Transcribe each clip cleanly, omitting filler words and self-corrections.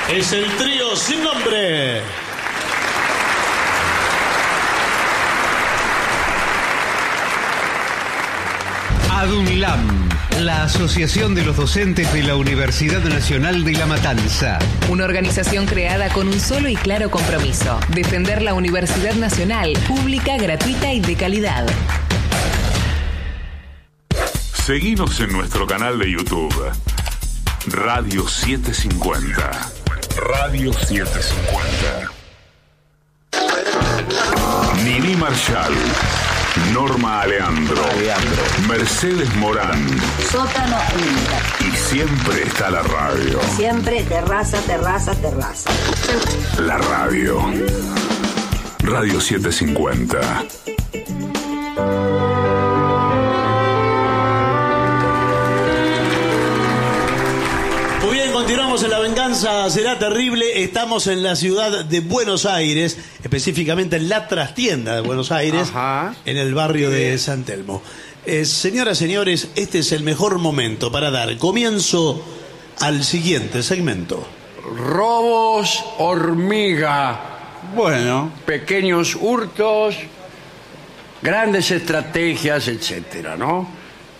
Es el trío sin nombre. ADUNLAM, la Asociación de los Docentes de la Universidad Nacional de La Matanza. Una organización creada con un solo y claro compromiso: defender la Universidad Nacional, pública, gratuita y de calidad. Seguinos en nuestro canal de YouTube, Radio 750. Radio 750. Nini Marshall, Norma Aleandro, Mercedes Morán. Sótano Inca. Y siempre está la radio. Siempre terraza, terraza, terraza. La radio. Radio 750. Muy bien, continuamos en La Venganza Será Terrible. Estamos en la ciudad de Buenos Aires, específicamente en la trastienda de Buenos Aires, en el barrio de San Telmo. Señoras, señores, este es el mejor momento para dar comienzo al siguiente segmento. Robos hormiga. Bueno, Pequeños hurtos, grandes estrategias, etcétera, ¿no?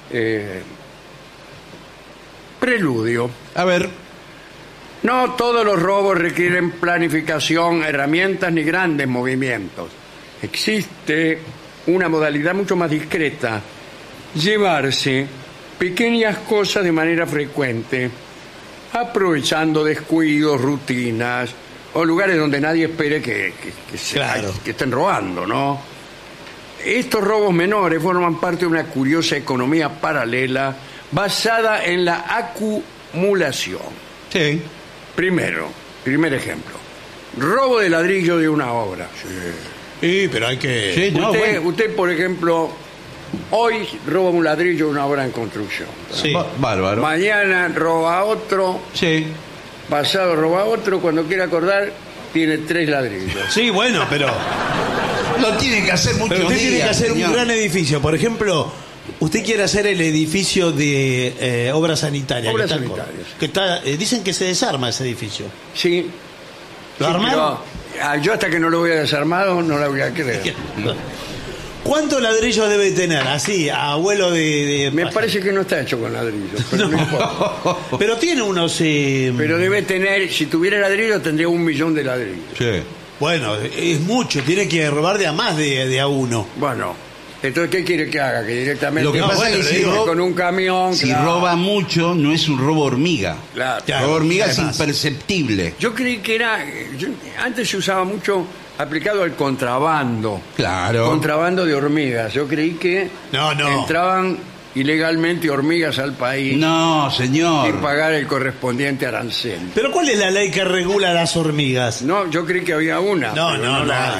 Preludio. a ver, No todos los robos requieren planificación, herramientas ni grandes movimientos. Existe una modalidad mucho más discreta: llevarse pequeñas cosas de manera frecuente, aprovechando descuidos, rutinas o lugares donde nadie espere que estén robando, ¿no? Estos robos menores forman parte de una curiosa economía paralela basada en la acumulación. sí. Primer ejemplo: robo de ladrillo de una obra. Sí, pero hay que... Sí, no, bueno. Usted, por ejemplo, hoy roba un ladrillo de una obra en construcción. Sí. Bárbaro. Mañana roba otro, Sí. pasado roba otro, cuando quiera acordar tiene 3 ladrillos. Sí, bueno, pero Lo tiene que hacer muchos usted días, tiene que hacer señor. un gran edificio. Por ejemplo, usted quiere hacer el edificio de obras sanitarias. Obras que está- sanitarias. que está, dicen que se desarma ese edificio. Sí. ¿Lo Sí, armaron? pero, yo hasta que no lo vea desarmado no la voy a creer. ¿Cuántos ladrillos debe tener? Así, abuelo de... Me parece que no está hecho con ladrillos, pero no importa. Pero tiene unos... Pero debe tener, si tuviera ladrillos tendría 1 millón de ladrillos. Sí. Bueno, es mucho. Tiene que robar de a más de a uno. Bueno, entonces ¿qué quiere que haga? Que directamente Lo que pasa es que si con un camión. Si claro. roba mucho, no es un robo hormiga. Claro. Claro, robo hormiga es además. imperceptible. Yo creí que era. Antes se usaba mucho aplicado al contrabando. Claro. Contrabando de hormigas. Yo creí que No. entraban ilegalmente hormigas al país No, sin señor. pagar el correspondiente arancel. ¿Pero cuál es la ley que regula las hormigas? No, yo creí que había una. No, pero no la hay.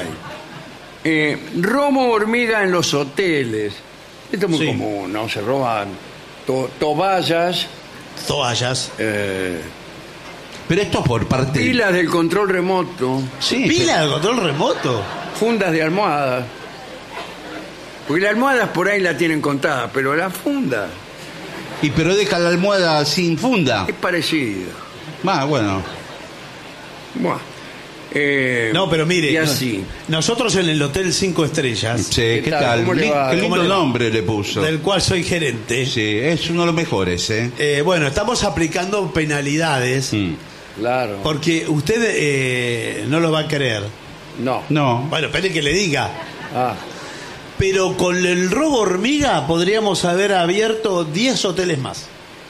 Robo hormiga en los hoteles. Esto es muy Sí. común, ¿no? Se roban toallas, Toallas. Pero esto por parte... pilas del control remoto, Sí, ¿Pila de control remoto? fundas de almohadas. Porque las almohadas por ahí la tienen contada, pero la funda pero deja la almohada sin funda. es parecida. Bueno. Buah. No, pero mire, Y así. nosotros en el Hotel 5 Estrellas, Sí, ¿qué tal? ¿Cómo le va? Qué ¿Cómo lindo le va? nombre le puso. del cual soy gerente, Sí, es uno de los mejores, ¿eh? bueno, estamos aplicando penalidades Claro. porque usted no lo va a creer. No. No. Bueno, espere que le diga. Ah, Pero con el robo hormiga podríamos haber abierto 10 hoteles más.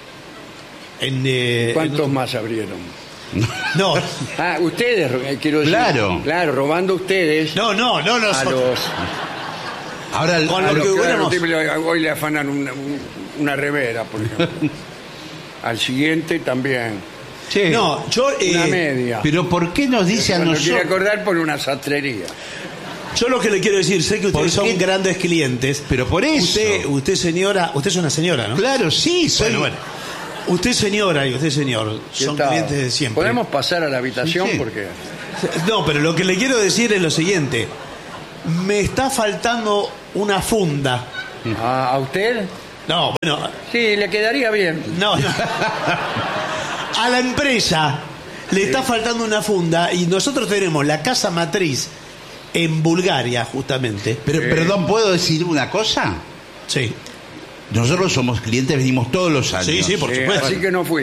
¿cuántos más abrieron? No, Ah, ustedes, quiero decir. Claro. Claro, robando ustedes no a nosotros. los. Ahora, Con a lo los que que hubiéramos- hoy le afanan una remera, por ejemplo. Al siguiente también. che, No, yo, Una media. pero ¿por qué nos dice a Cuando quiere nosotros? acordar, pone una sastrería. yo lo que le quiero decir, sé que ustedes ¿Por qué? son grandes clientes. Pero por eso. Usted señora, usted es una señora, ¿no? Claro, sí, soy... Bueno. Usted señora y usted señor ¿Qué son tal? clientes de siempre. ¿Podemos pasar a la habitación? Sí, sí. Porque No, pero lo que le quiero decir es lo siguiente. Me está faltando una funda. ¿A usted? No, bueno, Sí, le quedaría bien. no. A la empresa le está faltando una funda y nosotros tenemos la casa matriz en Bulgaria, justamente. Pero, perdón, ¿puedo decir una cosa? Sí. Nosotros somos clientes, venimos todos los años. Sí, por supuesto. Así que no fui.